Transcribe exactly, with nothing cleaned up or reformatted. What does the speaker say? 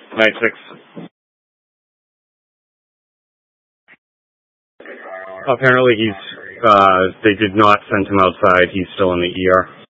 Nine six. Apparently he's, uh, they did not send him outside. He's still in the E R.